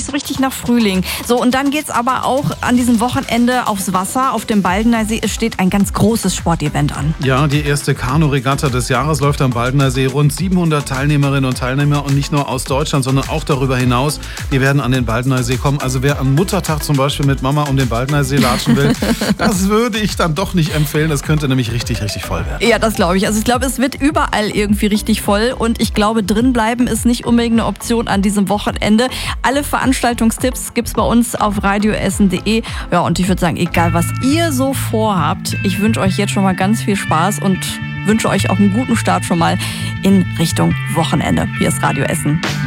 nicht so richtig nach Frühling. So, und dann geht's aber auch an diesem Wochenende aufs Wasser, auf dem Baldener See. Es steht ein ganz großes Sportevent an. Ja, die erste Kanu-Regatta des Jahres läuft am Baldener See. Rund 700 Teilnehmerinnen und Teilnehmer und nicht nur aus Deutschland, sondern auch darüber hinaus. Die werden an den Baldener See kommen. Also wer am Muttertag zum Beispiel mit Mama um den Baldener See latschen will, das würde ich dann doch nicht empfehlen. Das könnte nämlich richtig, richtig voll werden. Ja, das glaube ich. Also ich glaube, es wird überall irgendwie richtig voll und ich glaube, drinbleiben ist nicht unbedingt eine Option an diesem Wochenende. Alle Veranstaltungstipps gibt's bei uns auf radioessen.de. Ja, und ich würde sagen, egal was ihr so vorhabt, ich wünsche euch jetzt schon mal ganz viel Spaß und wünsche euch auch einen guten Start schon mal in Richtung Wochenende. Hier ist Radio Essen.